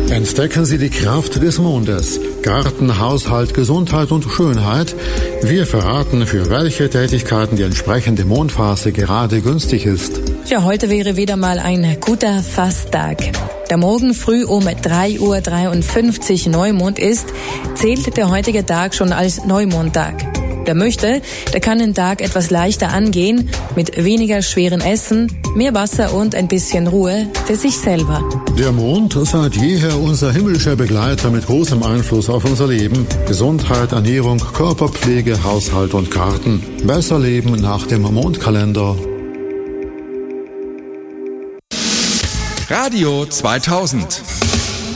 Entdecken Sie die Kraft des Mondes. Garten, Haushalt, Gesundheit und Schönheit. Wir verraten, für welche Tätigkeiten die entsprechende Mondphase gerade günstig ist. Ja, heute wäre wieder mal ein guter Fasttag. Da morgen früh um 3:53 Uhr Neumond ist, zählt der heutige Tag schon als Neumondtag. Wer möchte, der kann den Tag etwas leichter angehen, mit weniger schweren Essen, mehr Wasser und ein bisschen Ruhe für sich selber. Der Mond, seit jeher unser himmlischer Begleiter mit großem Einfluss auf unser Leben. Gesundheit, Ernährung, Körperpflege, Haushalt und Garten. Besser leben nach dem Mondkalender. Radio 2000